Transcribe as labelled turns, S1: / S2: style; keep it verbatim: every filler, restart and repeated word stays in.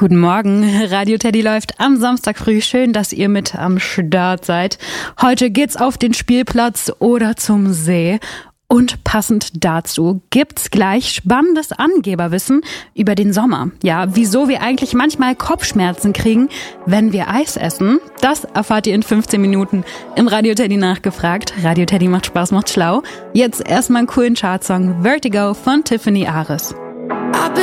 S1: Guten Morgen, Radio Teddy läuft am Samstag früh. Schön, dass ihr mit am Start seid. Heute geht's auf den Spielplatz oder zum See. Und passend dazu gibt's gleich spannendes Angeberwissen über den Sommer. Ja, wieso wir eigentlich manchmal Kopfschmerzen kriegen, wenn wir Eis essen. Das erfahrt ihr in fünfzehn Minuten im Radio Teddy nachgefragt. Radio Teddy macht Spaß, macht schlau. Jetzt erstmal einen coolen Chartsong Vertigo von Tiffany Ares.